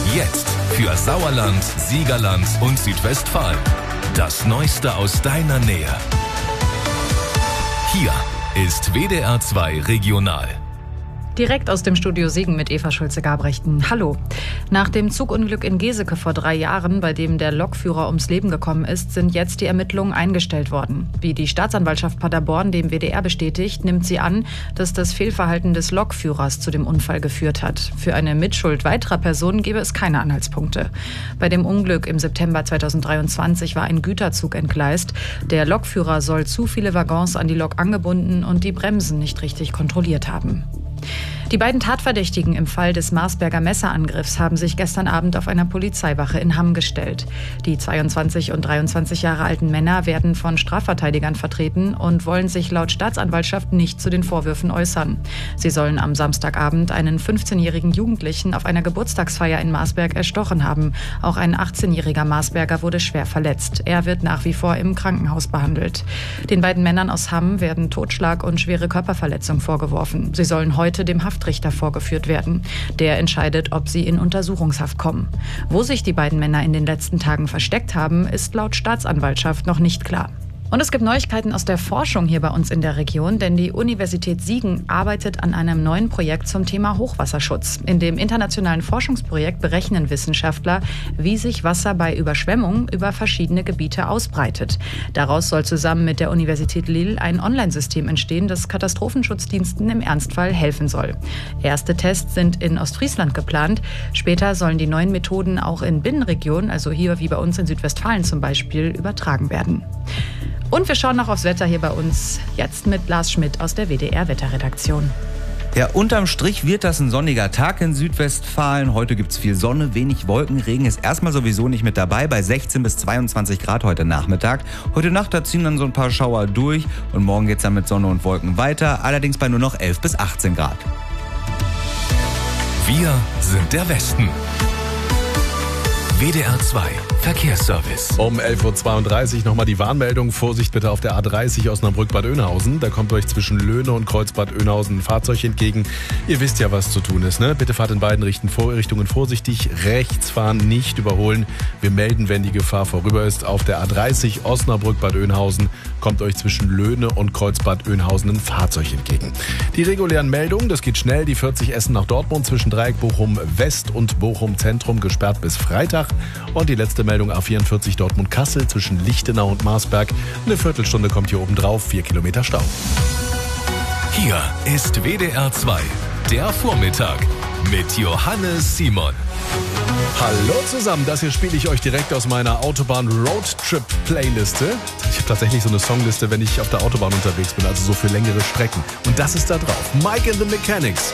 Jetzt für Sauerland, Siegerland und Südwestfalen. Das Neueste aus deiner Nähe. Hier ist WDR 2 Regional. Direkt aus dem Studio Siegen mit Eva Schulze-Gabrechten. Hallo. Nach dem Zugunglück in Geseke vor 3 Jahren, bei dem der Lokführer ums Leben gekommen ist, sind jetzt die Ermittlungen eingestellt worden. Wie die Staatsanwaltschaft Paderborn dem WDR bestätigt, nimmt sie an, dass das Fehlverhalten des Lokführers zu dem Unfall geführt hat. Für eine Mitschuld weiterer Personen gäbe es keine Anhaltspunkte. Bei dem Unglück im September 2023 war ein Güterzug entgleist. Der Lokführer soll zu viele Waggons an die Lok angebunden und die Bremsen nicht richtig kontrolliert haben. Die beiden Tatverdächtigen im Fall des Marsberger Messerangriffs haben sich gestern Abend auf einer Polizeiwache in Hamm gestellt. Die 22 und 23 Jahre alten Männer werden von Strafverteidigern vertreten und wollen sich laut Staatsanwaltschaft nicht zu den Vorwürfen äußern. Sie sollen am Samstagabend einen 15-jährigen Jugendlichen auf einer Geburtstagsfeier in Marsberg erstochen haben. Auch ein 18-jähriger Marsberger wurde schwer verletzt. Er wird nach wie vor im Krankenhaus behandelt. Den beiden Männern aus Hamm werden Totschlag und schwere Körperverletzung vorgeworfen. Sie sollen heute dem Haftrichter vorgeführt werden. Der entscheidet, ob sie in Untersuchungshaft kommen. Wo sich die beiden Männer in den letzten Tagen versteckt haben, ist laut Staatsanwaltschaft noch nicht klar. Und es gibt Neuigkeiten aus der Forschung hier bei uns in der Region, denn die Universität Siegen arbeitet an einem neuen Projekt zum Thema Hochwasserschutz. In dem internationalen Forschungsprojekt berechnen Wissenschaftler, wie sich Wasser bei Überschwemmungen über verschiedene Gebiete ausbreitet. Daraus soll zusammen mit der Universität Lille ein Online-System entstehen, das Katastrophenschutzdiensten im Ernstfall helfen soll. Erste Tests sind in Ostfriesland geplant. Später sollen die neuen Methoden auch in Binnenregionen, also hier wie bei uns in Südwestfalen zum Beispiel, übertragen werden. Und wir schauen noch aufs Wetter hier bei uns, jetzt mit Lars Schmidt aus der WDR-Wetterredaktion. Ja, unterm Strich wird das ein sonniger Tag in Südwestfalen. Heute gibt's viel Sonne, wenig Wolken. Regen ist erstmal sowieso nicht mit dabei, bei 16 bis 22 Grad heute Nachmittag. Heute Nacht, da ziehen dann so ein paar Schauer durch und morgen geht's dann mit Sonne und Wolken weiter, allerdings bei nur noch 11 bis 18 Grad. Wir sind der Westen. WDR 2 Verkehrsservice. Um 11.32 Uhr nochmal die Warnmeldung. Vorsicht bitte auf der A30 Osnabrück-Bad Oeynhausen. Da kommt euch zwischen Löhne und Kreuzbad Oeynhausen ein Fahrzeug entgegen. Ihr wisst ja, was zu tun ist, ne? Bitte fahrt in beiden Richtungen vorsichtig. Rechts fahren, nicht überholen. Wir melden, wenn die Gefahr vorüber ist. Auf der A30 Osnabrück-Bad Oeynhausen kommt euch zwischen Löhne und Kreuzbad Oeynhausen ein Fahrzeug entgegen. Die regulären Meldungen, das geht schnell. Die 40 Essen nach Dortmund zwischen Dreieck Bochum West und Bochum Zentrum gesperrt bis Freitag. Und die letzte Meldung A44 Dortmund-Kassel zwischen Lichtenau und Marsberg. Eine Viertelstunde kommt hier oben drauf, 4 Kilometer Stau. Hier ist WDR 2, der Vormittag mit Johannes Simon. Hallo zusammen, das hier spiele ich euch direkt aus meiner Autobahn-Roadtrip-Playliste. Ich habe tatsächlich so eine Songliste, wenn ich auf der Autobahn unterwegs bin, also so für längere Strecken. Und das ist da drauf. Mike and the Mechanics.